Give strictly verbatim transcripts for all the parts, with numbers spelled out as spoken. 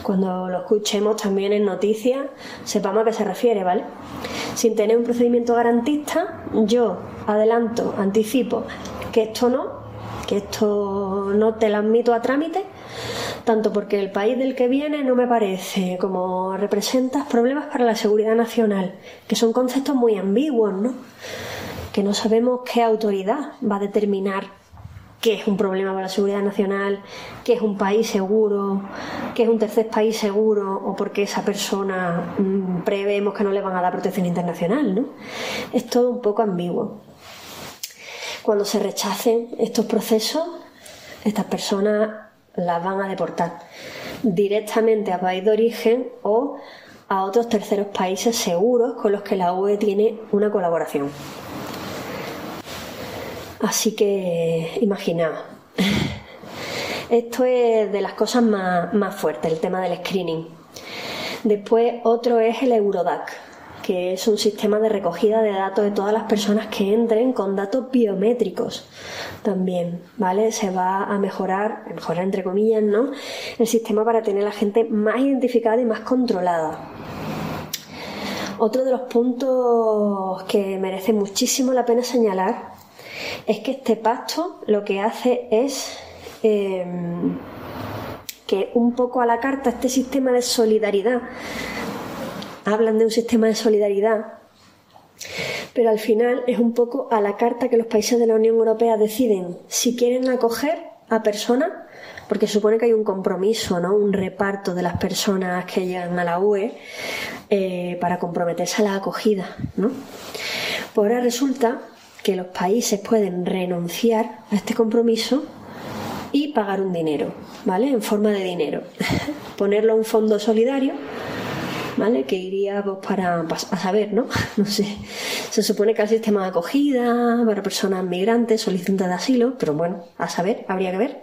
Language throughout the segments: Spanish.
cuando lo escuchemos también en noticias, sepamos a qué se refiere, ¿vale? Sin tener un procedimiento garantista, yo adelanto, anticipo que esto no, que esto no te lo admito a trámite, tanto porque el país del que viene no me parece como representas problemas para la seguridad nacional, que son conceptos muy ambiguos, ¿no? Que no sabemos qué autoridad va a determinar qué es un problema para la seguridad nacional, qué es un país seguro, qué es un tercer país seguro, o por qué esa persona mmm, prevemos que no le van a dar protección internacional, ¿no? Es todo un poco ambiguo. Cuando se rechacen estos procesos, estas personas las van a deportar directamente a país de origen o a otros terceros países seguros con los que la U E tiene una colaboración. Así que imaginaos, esto es de las cosas más, más fuertes, el tema del screening. Después otro es el Eurodac, que es un sistema de recogida de datos de todas las personas que entren con datos biométricos también, ¿vale? Se va a mejorar, a mejorar entre comillas, ¿no?, el sistema para tener a la gente más identificada y más controlada. Otro de los puntos que merece muchísimo la pena señalar es que este pacto lo que hace es eh, que un poco a la carta este sistema de solidaridad, hablan de un sistema de solidaridad, pero al final es un poco a la carta que los países de la Unión Europea deciden si quieren acoger a personas, porque supone que hay un compromiso, ¿no?, un reparto de las personas que llegan a la U E eh, para comprometerse a la acogida, ¿no? Pues ahora resulta que los países pueden renunciar a este compromiso y pagar un dinero, ¿vale?, en forma de dinero, ponerlo a un fondo solidario, ¿vale?, que iría pues, para, para a saber, ¿no? No sé, se supone que el sistema de acogida para personas migrantes, solicitantes de asilo, pero bueno, a saber, habría que ver.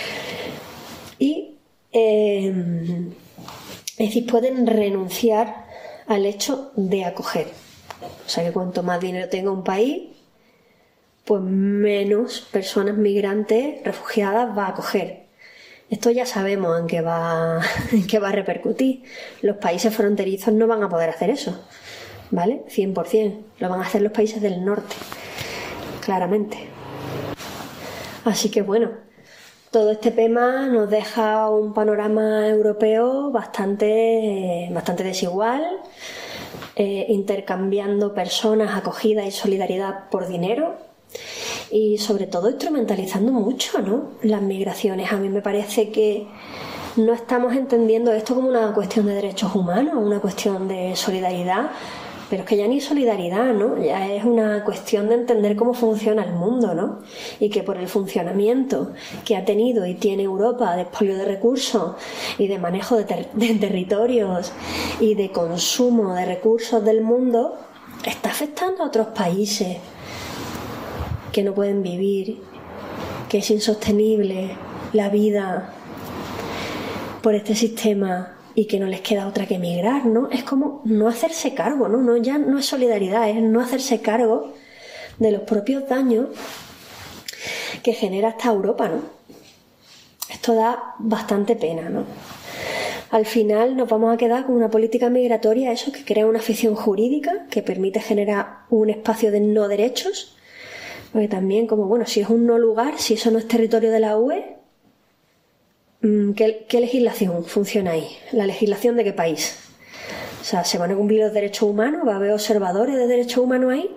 Y eh, es decir, pueden renunciar al hecho de acoger, o sea que cuanto más dinero tenga un país, pues menos personas migrantes refugiadas va a acoger. Esto ya sabemos en qué va, en qué va a repercutir. Los países fronterizos no van a poder hacer eso, ¿vale? cien por ciento. Lo van a hacer los países del norte, claramente. Así que bueno, todo este tema nos deja un panorama europeo bastante, bastante desigual, eh, intercambiando personas, acogida y solidaridad por dinero. Y sobre todo instrumentalizando mucho, ¿no?, las migraciones. A mí me parece que no estamos entendiendo esto como una cuestión de derechos humanos, una cuestión de solidaridad, pero es que ya ni solidaridad, ¿no?, ya es una cuestión de entender cómo funciona el mundo, ¿no?, y que por el funcionamiento que ha tenido y tiene Europa de expolio de recursos y de manejo de, ter- de territorios y de consumo de recursos del mundo, está afectando a otros países que no pueden vivir, que es insostenible la vida por este sistema y que no les queda otra que emigrar, ¿no? Es como no hacerse cargo, ¿no? No, ya no es solidaridad, es no hacerse cargo de los propios daños que genera esta Europa, ¿no? Esto da bastante pena, ¿no? Al final nos vamos a quedar con una política migratoria, eso, que crea una ficción jurídica que permite generar un espacio de no derechos. Porque también, como bueno, si es un no lugar, si eso no es territorio de la U E, ¿qué, qué legislación funciona ahí? ¿La legislación de qué país? O sea, ¿se van a cumplir los derechos humanos? ¿Va a haber observadores de derechos humanos ahí?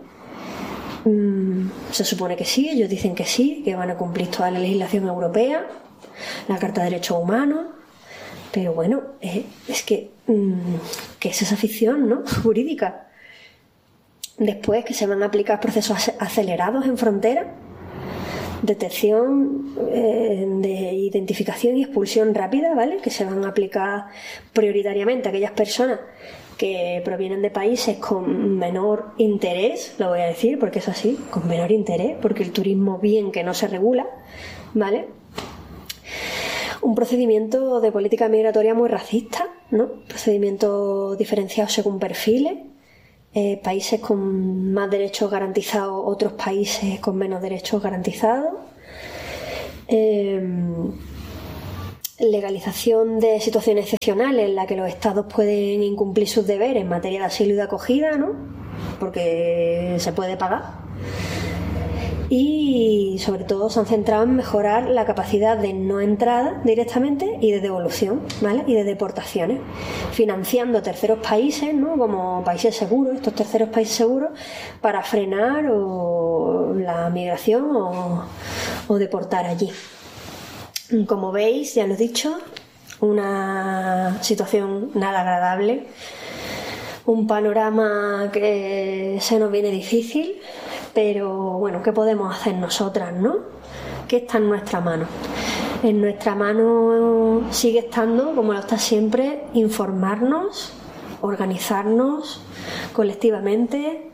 Se supone que sí, ellos dicen que sí, que van a cumplir toda la legislación europea, la Carta de Derechos Humanos, pero bueno, es, es que, ¿qué es esa ficción, no?, jurídica? Después, que se van a aplicar procesos acelerados en frontera, detección, eh, de identificación y expulsión rápida, ¿vale?, que se van a aplicar prioritariamente a aquellas personas que provienen de países con menor interés, lo voy a decir porque es así, con menor interés, porque el turismo bien que no se regula, ¿vale? Un procedimiento de política migratoria muy racista, ¿no? Procedimientos diferenciados según perfiles. Eh, países con más derechos garantizados, otros países con menos derechos garantizados. Eh, legalización de situaciones excepcionales en las que los estados pueden incumplir sus deberes en materia de asilo y de acogida, ¿no? Porque se puede pagar. Y sobre todo se han centrado en mejorar la capacidad de no entrada directamente y de devolución, ¿vale? Y de deportaciones, financiando terceros países, ¿no? Como países seguros, estos terceros países seguros, para frenar o la migración o, o deportar allí. Como veis, ya lo he dicho, una situación nada agradable, un panorama que se nos viene difícil. Pero bueno, ¿qué podemos hacer nosotras, no? ¿Qué está en nuestra mano? En nuestra mano sigue estando, como lo está siempre, informarnos, organizarnos colectivamente,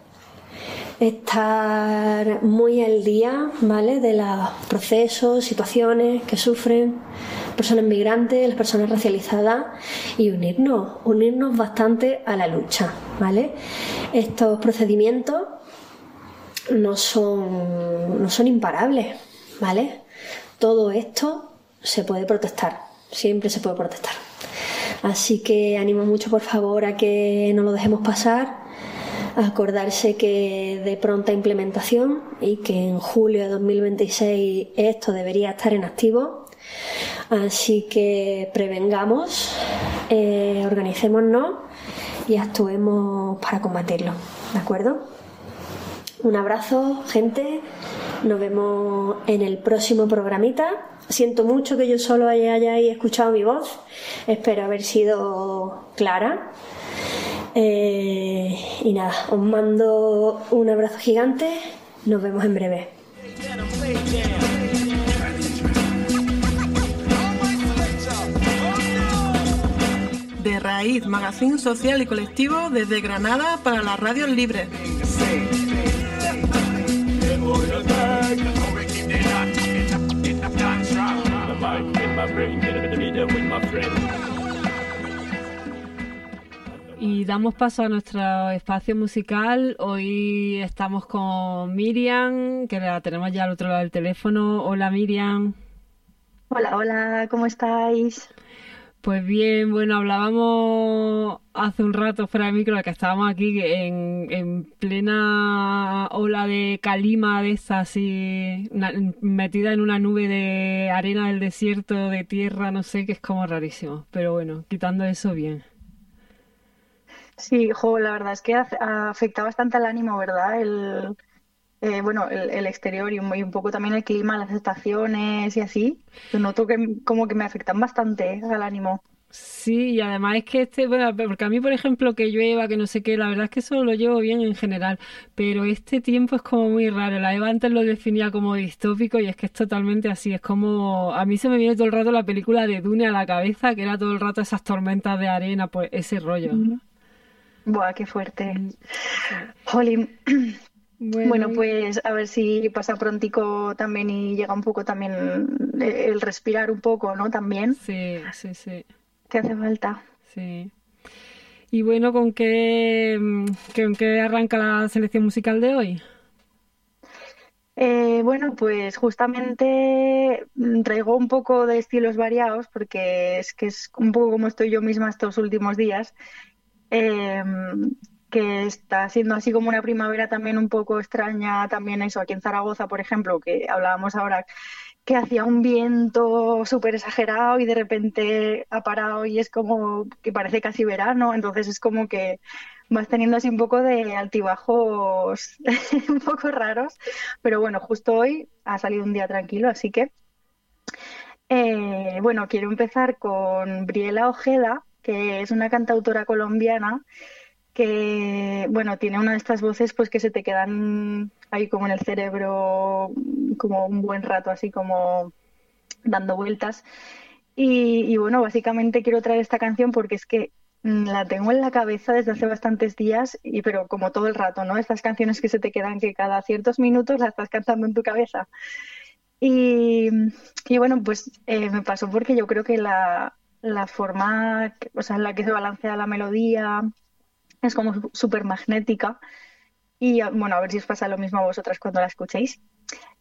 estar muy al día, ¿vale? De los procesos, situaciones que sufren personas migrantes, las personas racializadas, y unirnos, unirnos bastante a la lucha, ¿vale? Estos procedimientos no son, no son imparables, ¿vale? Todo esto se puede protestar, siempre se puede protestar. Así que animo mucho, por favor, a que no lo dejemos pasar, a acordarse que de pronta implementación y que en julio de dos mil veintiséis esto debería estar en activo. Así que prevengamos, eh, organicémonos y actuemos para combatirlo, ¿de acuerdo? Un abrazo, gente. Nos vemos en el próximo programita. Siento mucho que yo solo haya, hayáis escuchado mi voz. Espero haber sido clara. Eh, y nada, os mando un abrazo gigante. Nos vemos en breve. De Raíz, magazín social y colectivo desde Granada para las radios libres. Y damos paso a nuestro espacio musical. Hoy estamos con Miriam, que la tenemos ya al otro lado del teléfono. Hola, Miriam. Hola, hola, ¿cómo estáis? Pues bien, bueno, hablábamos hace un rato fuera de micro, que estábamos aquí en, en plena ola de calima de esa, así, una, metida en una nube de arena del desierto, de tierra, no sé, que es como rarísimo. Pero bueno, quitando eso, bien. Sí, jo, la verdad es que hace- afecta bastante al ánimo, ¿verdad? El, eh, bueno, el, el exterior y un, y un poco también el clima, las estaciones y así. Yo noto que como que me afectan bastante al ánimo. Sí, y además es que este, bueno, porque a mí, por ejemplo, que llueva, que no sé qué, la verdad es que eso lo llevo bien en general, pero este tiempo es como muy raro. La Eva antes lo definía como distópico y es que es totalmente así. Es como, a mí se me viene todo el rato la película de Dune a la cabeza, que era todo el rato esas tormentas de arena, pues ese rollo. Mm. Buah, qué fuerte. Mm, sí. Jolín. Bueno, Bueno, y- pues a ver si pasa prontico también y llega un poco también eh, el respirar un poco, ¿no? También, sí, sí, sí, que hace falta. sí. Y bueno, ¿con qué, mm, con qué arranca la selección musical de hoy? Eh, bueno, pues justamente mm, traigo un poco de estilos variados porque es que es un poco como estoy yo misma estos últimos días, eh, que está siendo así como una primavera también un poco extraña, también eso, aquí en Zaragoza, por ejemplo, que hablábamos ahora, que hacía un viento súper exagerado y de repente ha parado y es como que parece casi verano, entonces es como que vas teniendo así un poco de altibajos un poco raros, pero bueno, justo hoy ha salido un día tranquilo, así que eh, bueno, quiero empezar con Briela Ojeda, que es una cantautora colombiana que, bueno, tiene una de estas voces pues que se te quedan ahí como en el cerebro como un buen rato, así como dando vueltas. Y, y bueno, básicamente quiero traer esta canción porque es que mm, la tengo en la cabeza desde hace bastantes días, y pero como todo el rato, ¿no? Estas canciones que se te quedan que cada ciertos minutos la estás cantando en tu cabeza. Y, y bueno, pues eh, me pasó porque yo creo que la, la forma, que- o sea, en la que se balancea la melodía es como súper magnética. Y ah, bueno, a ver si os pasa lo mismo a vosotras cuando la escuchéis.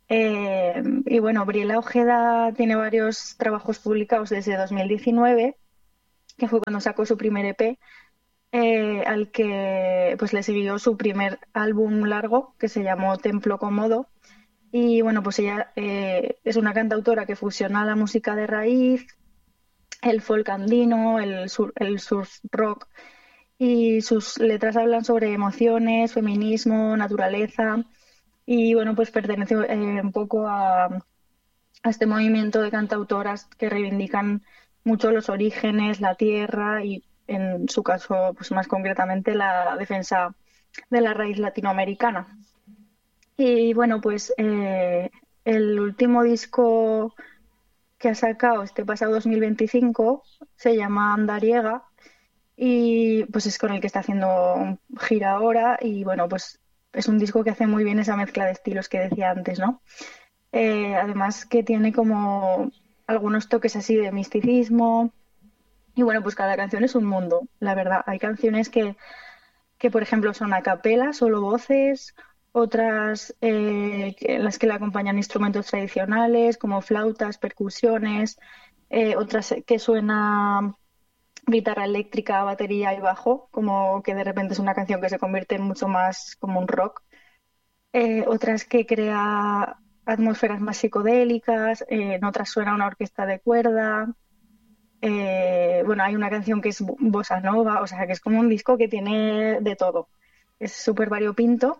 Eh, y bueno, Briela Ojeda tiene varios trabajos publicados desde dos mil diecinueve, que fue cuando sacó su primer E P, eh, al que pues le siguió su primer álbum largo que se llamó Templo Cómodo. Y bueno, pues ella eh, es una cantautora que fusiona la música de raíz, el folk andino, el, sur, el surf rock, y sus letras hablan sobre emociones, feminismo, naturaleza, y bueno, pues pertenece eh, un poco a, a este movimiento de cantautoras que reivindican mucho los orígenes, la tierra y en su caso, pues más concretamente la defensa de la raíz latinoamericana. Y bueno, pues eh, el último disco que ha sacado este pasado dos mil veinticinco se llama Andariega y pues es con el que está haciendo gira ahora y bueno, pues es un disco que hace muy bien esa mezcla de estilos que decía antes, ¿no? Eh, además que tiene como algunos toques así de misticismo y bueno, pues cada canción es un mundo, la verdad. Hay canciones que, que por ejemplo, son a capela, solo voces, otras eh, que- en las que le acompañan instrumentos tradicionales como flautas, percusiones, eh, otras que suena guitarra eléctrica, batería y bajo, como que de repente es una canción que se convierte en mucho más como un rock. Eh, otras que crea atmósferas más psicodélicas, eh, en otras suena una orquesta de cuerda. Eh, bueno, hay una canción que es bo- bossa nova, o sea que es como un disco que tiene de todo. Es súper variopinto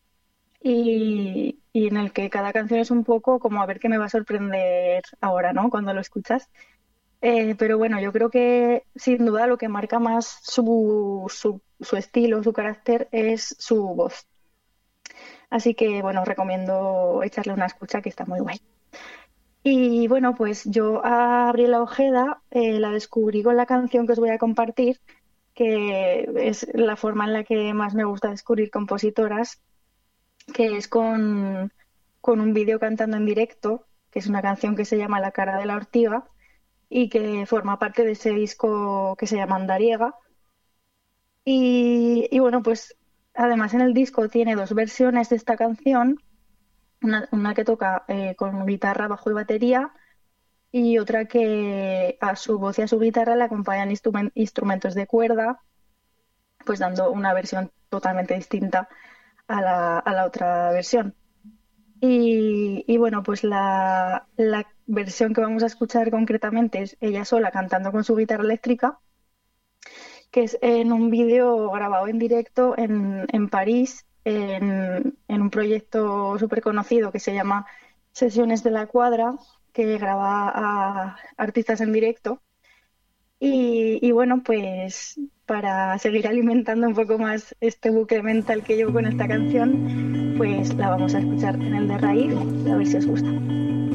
y, y en el que cada canción es un poco como a ver qué me va a sorprender ahora, ¿no? Cuando lo escuchas. Eh, pero bueno, yo creo que sin duda lo que marca más su, su, su estilo, su carácter es su voz. Así que bueno, recomiendo echarle una escucha que está muy guay. Y bueno, pues yo a Gabriela Ojeda eh, la descubrí con la canción que os voy a compartir, que es la forma en la que más me gusta descubrir compositoras, que es con, con un vídeo cantando en directo, que es una canción que se llama La cara de la ortiga y que forma parte de ese disco que se llama Andariega. Y, y bueno, pues además en el disco tiene dos versiones de esta canción, una, una que toca eh, con guitarra, bajo y batería, y otra que a su voz y a su guitarra le acompañan instrumen- instrumentos de cuerda, pues dando una versión totalmente distinta a la, a la otra versión. Y, y bueno, pues la, la versión que vamos a escuchar concretamente es ella sola cantando con su guitarra eléctrica, que es en un vídeo grabado en directo en, en París, en, en un proyecto súper conocido que se llama Sesiones de la Cuadra, que graba a artistas en directo. Y, y bueno, pues para seguir alimentando un poco más este bucle mental que llevo con esta canción, pues la vamos a escuchar en el de raíz, a ver si os gusta.